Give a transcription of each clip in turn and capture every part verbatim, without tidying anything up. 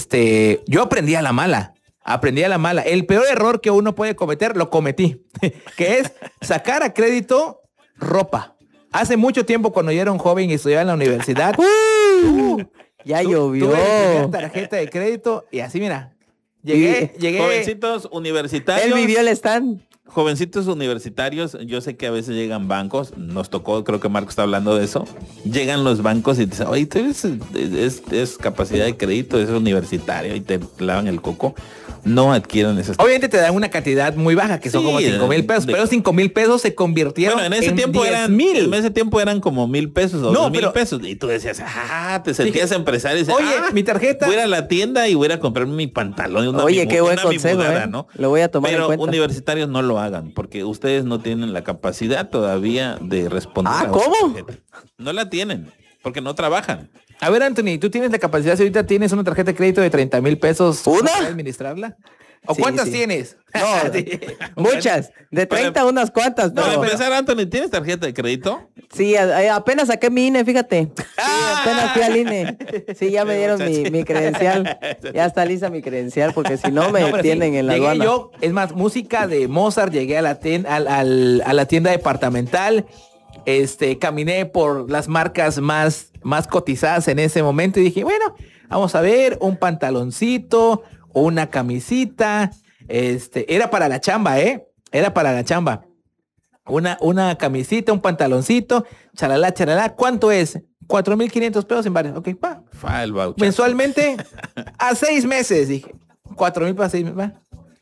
este, yo aprendí a la mala. Aprendí a la mala. El peor error que uno puede cometer, lo cometí. Que es sacar a crédito ropa. Hace mucho tiempo, cuando yo era un joven y estudiaba en la universidad. uh, ya tu, llovió. Tuve mi tarjeta de crédito y así, mira. Llegué, y, llegué. Jovencitos universitarios. Él vivió el stand. Jovencitos universitarios, yo sé que a veces llegan bancos, nos tocó, creo que Marco está hablando de eso, llegan los bancos y te dicen, oye, tú eres, es, es capacidad de crédito, es universitario, y te lavan el coco. No adquieran esas. Obviamente te dan una cantidad muy baja, que son sí, como cinco mil pesos, de... pero cinco mil pesos se convirtieron bueno, en ese en tiempo eran mil. En ese tiempo eran como mil pesos o no, dos pero... mil pesos. Y tú decías, ah, te sentías dije, empresario. Y dices, oye, ah, mi tarjeta. Voy a ir a la tienda y voy a ir a comprarme mi pantalón. Una oye, mi, qué buen una consejo, mudada, ¿eh? ¿no? Lo voy a tomar pero en cuenta. Pero universitarios no lo hagan, porque ustedes no tienen la capacidad todavía de responder. Ah, ¿cómo? No la tienen, porque no trabajan. A ver, Anthony, tú tienes la capacidad, si ahorita tienes una tarjeta de crédito de treinta mil pesos. ¿Una? ¿Para administrarla? ¿O sí, cuántas sí. tienes? No, sí. Muchas. De treinta para, unas cuantas. Para no. empezar, Anthony, ¿tienes tarjeta de crédito? Sí, a, a, apenas saqué mi I N E, fíjate. Sí, apenas fui al I N E. Sí, ya me dieron mi, mi credencial. Ya está lista mi credencial, porque si no me no, tienen sí, en la llegué aduana. Yo, es más, música de Mozart, llegué a la, ten, al, al, a la tienda departamental, este, caminé por las marcas más, más cotizadas en ese momento y dije, bueno, vamos a ver, un pantaloncito, una camisita, este, era para la chamba, ¿eh? Era para la chamba. Una, una camisita, un pantaloncito, chalala, chalala. ¿Cuánto es? cuatro mil quinientos pesos en varios. Ok, pa. Fa, el voucher. Mensualmente a seis meses, dije. cuatro mil para seis meses. Va.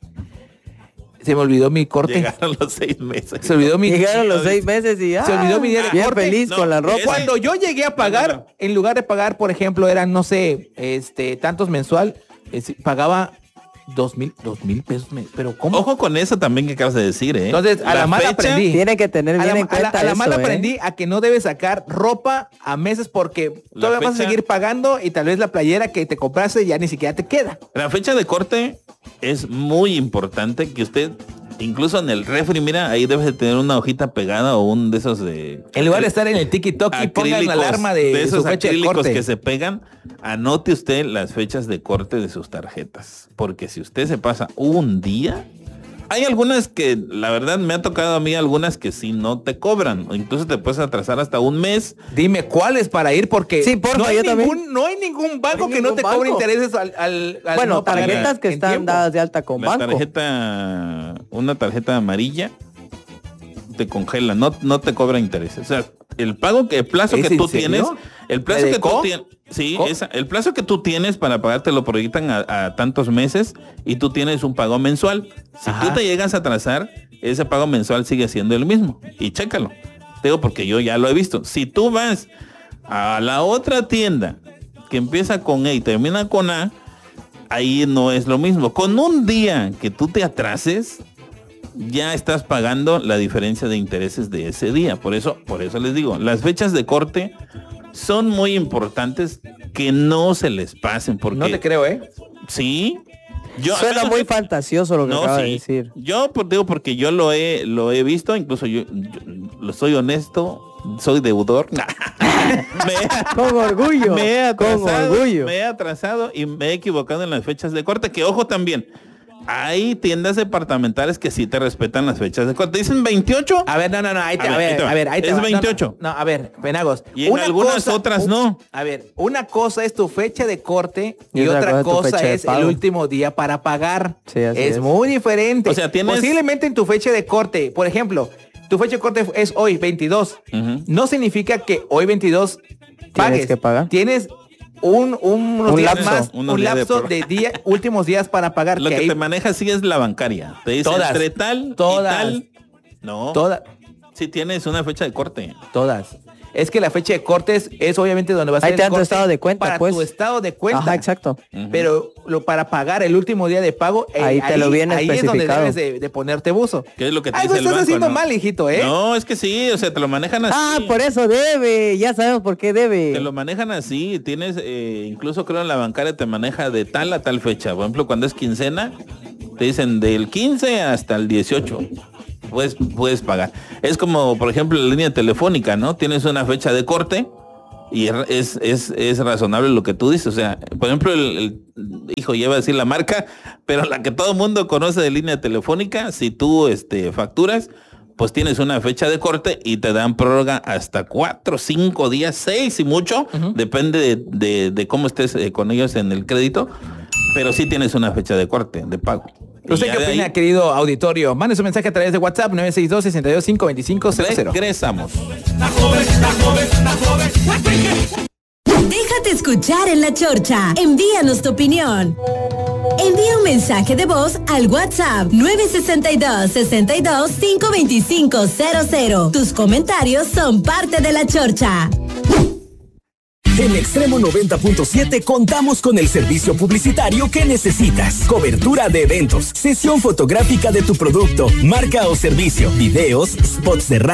Se me olvidó mi corte. Llegaron los seis meses. Se olvidó mi Llegaron los seis meses y ya. Se olvidó mi día de bien corte. feliz No, con la ropa. Cuando yo llegué a pagar, no, no, no. en lugar de pagar, por ejemplo, eran, no sé, este, tantos mensual, es, pagaba dos mil, dos mil pesos. Pero ¿cómo? Ojo con eso también que acabas de decir, ¿eh? Entonces, a la, la mala fecha, aprendí. Tiene que tener bien a la, en cuenta a la, a la eso, mala ¿eh? aprendí a que no debes sacar ropa a meses porque La todavía fecha, vas a seguir pagando y tal vez la playera que te compraste ya ni siquiera te queda. La fecha de corte es muy importante que usted, incluso en el refri, mira, ahí debes de tener una hojita pegada o un de esos de... En lugar de estar en el tiki-tok y pongan la alarma de, de esos su fecha de acrílicos corte. que se pegan, anote usted las fechas de corte de sus tarjetas. Porque si usted se pasa un día... Hay algunas que, la verdad, me ha tocado a mí algunas que sí no te cobran. O incluso te puedes atrasar hasta un mes. Dime cuáles para ir porque sí, porfa, no, hay yo ningún, también. no hay ningún banco no hay que ningún no te banco. cobre intereses al, al, al Bueno, no pagar tarjetas que en están tiempo. dadas de alta con La banco. tarjeta, una tarjeta amarilla te congela, no, no te cobra intereses. O sea, el pago que, el plazo que tú tienes, el plazo que tú tienes, sí, esa, el plazo que tú tienes para pagarte lo proyectan a, a tantos meses y tú tienes un pago mensual. Si Ajá. tú te llegas a atrasar, ese pago mensual sigue siendo el mismo. Y chécalo. Te digo porque yo ya lo he visto. Si tú vas a la otra tienda que empieza con E y termina con A, ahí no es lo mismo. Con un día que tú te atrases, ya estás pagando la diferencia de intereses de ese día. Por eso, por eso les digo, las fechas de corte son muy importantes, que no se les pasen. Porque, no te creo, ¿eh? Sí. Yo, Suena muy que, fantasioso lo que no, acaba sí. de decir. Yo pues, digo porque yo lo he, lo he visto, incluso yo, yo lo soy honesto, soy deudor. me, con orgullo. Me he atrasado, con orgullo. Me he atrasado y me he equivocado en las fechas de corte, que ojo también. Hay tiendas departamentales que sí te respetan las fechas de corte. ¿Dicen veintiocho? A ver, no, no, no. Ahí te, a, a, ver, ver, a ver, ahí te es va. veintiocho. No, no, no, a ver, Penagos. Y en una algunas cosa, otras un, no. A ver, una cosa es tu fecha de corte y, y otra cosa, cosa es el último día para pagar. Sí, es, es muy diferente. O sea, tienes... Posiblemente en tu fecha de corte, por ejemplo, tu fecha de corte es hoy, veintidós. Uh-huh. No significa que hoy veintidós pagues. Tienes que pagar. Tienes un, un, unos un días lapso, más, un lapso de, de día, últimos días para pagar. Lo que, que que ahí... te maneja sí es la bancaria. Te dice todas, entre tal todas, y tal. No. Todas. Si tienes una fecha de corte. Todas. Es que la fecha de cortes es obviamente donde vas a hacer el corte estado de cuenta, para pues. tu estado de cuenta. Ajá, exacto. Uh-huh. Pero lo para pagar el último día de pago, ahí, eh, te ahí, lo viene ahí especificado. es donde debes de, de ponerte buzo. ¿Qué es lo que te Algo dice el estás banco, haciendo ¿no? mal, hijito, ¿eh? No, es que sí, o sea, te lo manejan así. Ah, por eso debe, ya sabemos por qué debe. Te lo manejan así, tienes, eh, incluso creo en la bancaria te maneja de tal a tal fecha. Por ejemplo, cuando es quincena, te dicen del quince hasta el dieciocho. Puedes, puedes pagar. Es como, por ejemplo, la línea telefónica, ¿no? Tienes una fecha de corte Y es, es, es razonable lo que tú dices. O sea, por ejemplo, el, el hijo, ya iba a decir la marca, pero la que todo el mundo conoce de línea telefónica, si tú este, facturas, pues tienes una fecha de corte y te dan prórroga hasta cuatro, cinco días, seis y mucho, uh-huh. depende de, de, de cómo estés eh, con ellos en el crédito, pero sí tienes una fecha de corte, de pago. ¿Usted qué opina, ahí, querido auditorio? Mande su mensaje a través de WhatsApp nueve seis dos, seis dos cinco, dos cinco cero cero. Regresamos. Déjate escuchar en La Chorcha. Envíanos tu opinión. Envía un mensaje de voz al WhatsApp nueve seis dos, seis dos cinco, dos cinco cero cero. Tus comentarios son parte de La Chorcha. En Extremo noventa punto siete contamos con el servicio publicitario que necesitas. Cobertura de eventos, sesión fotográfica de tu producto, marca o servicio, videos, spots de radio.